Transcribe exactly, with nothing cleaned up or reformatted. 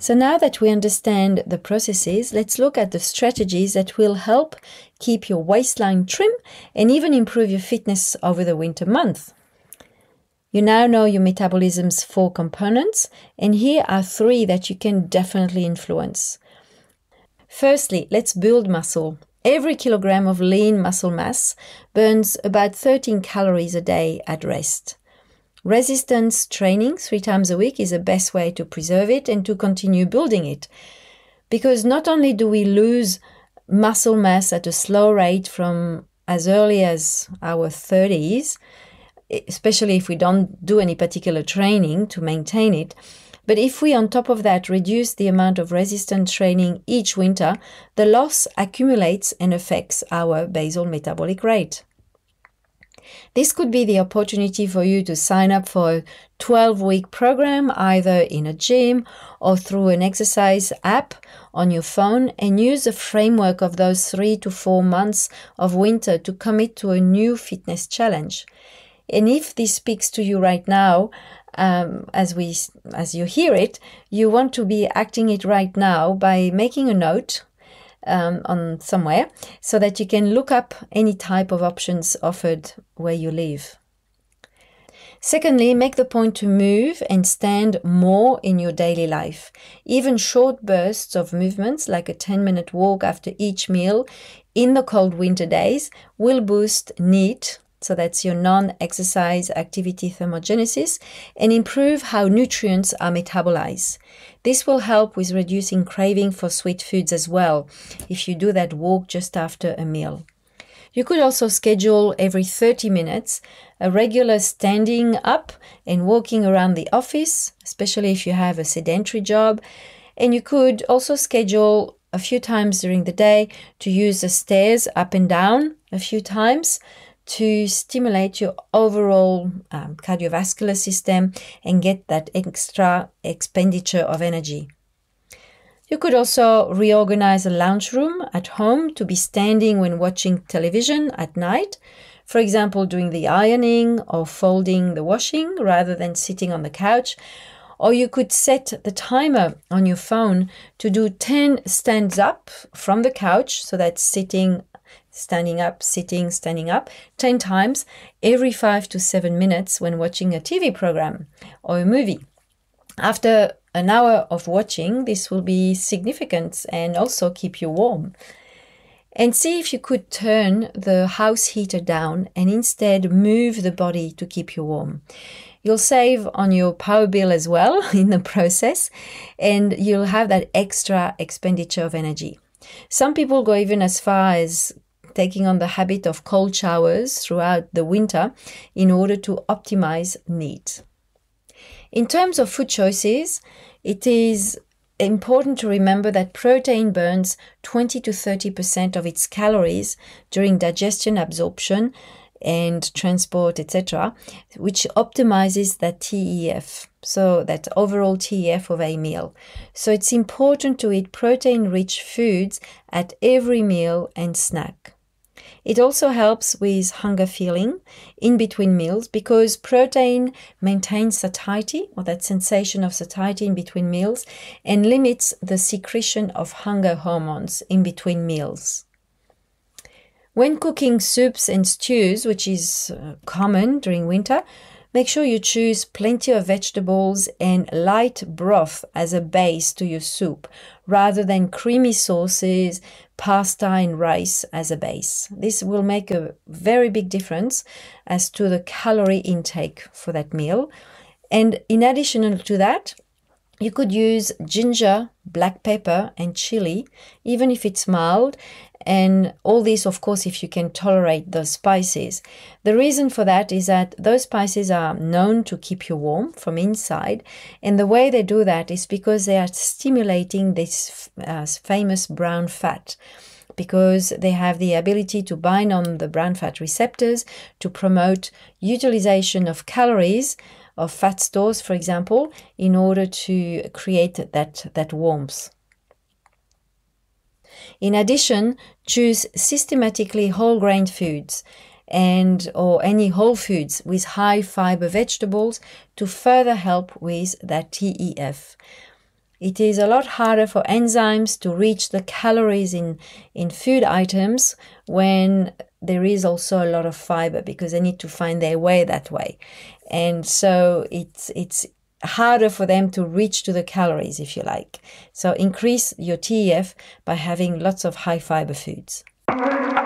So now that we understand the processes, let's look at the strategies that will help keep your waistline trim and even improve your fitness over the winter months. You now know your metabolism's four components, and here are three that you can definitely influence. Firstly, let's build muscle. Every kilogram of lean muscle mass burns about thirteen calories a day at rest. Resistance training three times a week is the best way to preserve it and to continue building it. Because not only do we lose muscle mass at a slow rate from as early as our thirties, especially if we don't do any particular training to maintain it, but if we on top of that reduce the amount of resistance training each winter, the loss accumulates and affects our basal metabolic rate. This could be the opportunity for you to sign up for a twelve-week program, either in a gym or through an exercise app on your phone, and use the framework of those three to four months of winter to commit to a new fitness challenge. And if this speaks to you right now, um, as we, as you hear it, you want to be acting it right now by making a note Um, on somewhere so that you can look up any type of options offered where you live. Secondly, make the point to move and stand more in your daily life. Even short bursts of movements like a ten minute walk after each meal in the cold winter days will boost NEAT, so that's your non-exercise activity thermogenesis, and improve how nutrients are metabolized. This will help with reducing craving for sweet foods as well, if you do that walk just after a meal. You could also schedule every thirty minutes a regular standing up and walking around the office, especially if you have a sedentary job. And you could also schedule a few times during the day to use the stairs up and down a few times to stimulate your overall um, cardiovascular system and get that extra expenditure of energy. You could also reorganize a lounge room at home to be standing when watching television at night, for example, doing the ironing or folding the washing rather than sitting on the couch. Or you could set the timer on your phone to do ten stands up from the couch, so that's sitting standing up, sitting, standing up, ten times every five to seven minutes when watching a T V program or a movie. After an hour of watching, this will be significant and also keep you warm. And see if you could turn the house heater down and instead move the body to keep you warm. You'll save on your power bill as well in the process, and you'll have that extra expenditure of energy. Some people go even as far as taking on the habit of cold showers throughout the winter in order to optimize NEAT. In terms of food choices, it is important to remember that protein burns twenty to thirty percent of its calories during digestion, absorption, and transport, et cetera, which optimizes that T E F, so that overall T E F of a meal. So it's important to eat protein-rich foods at every meal and snack. It also helps with hunger feeling in between meals because protein maintains satiety, or that sensation of satiety in between meals, and limits the secretion of hunger hormones in between meals. When cooking soups and stews, which is uh, common during winter, make sure you choose plenty of vegetables and light broth as a base to your soup, rather than creamy sauces, pasta and rice as a base. This will make a very big difference as to the calorie intake for that meal. And in addition to that, you could use ginger, black pepper, and chili, even if it's mild. And all this, of course, if you can tolerate those spices. The reason for that is that those spices are known to keep you warm from inside. And the way they do that is because they are stimulating this uh, famous brown fat, because they have the ability to bind on the brown fat receptors to promote utilization of calories of fat stores, for example, in order to create that, that warmth. In addition, choose systematically whole grain foods and or any whole foods with high fiber vegetables to further help with that T E F. It is a lot harder for enzymes to reach the calories in, in food items when there is also a lot of fiber, because they need to find their way that way. And so it's it's harder for them to reach to the calories, if you like. So increase your T E F by having lots of high fiber foods.